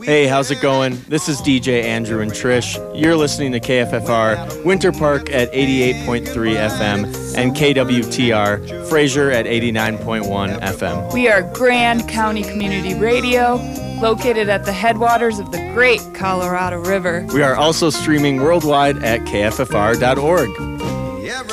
Hey, how's it going? This is DJ Andrew and Trish. You're listening to KFFR Winter Park at 88.3 FM and KWTR Fraser at 89.1 FM. We are Grand County Community Radio, located at the headwaters of the great Colorado River. We are also streaming worldwide at kffr.org.